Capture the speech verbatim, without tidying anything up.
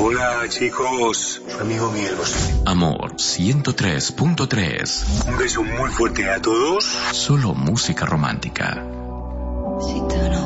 Hola, chicos. Amigo mío. Amor ciento tres punto tres. Un beso muy fuerte a todos. Solo música romántica. Si tú no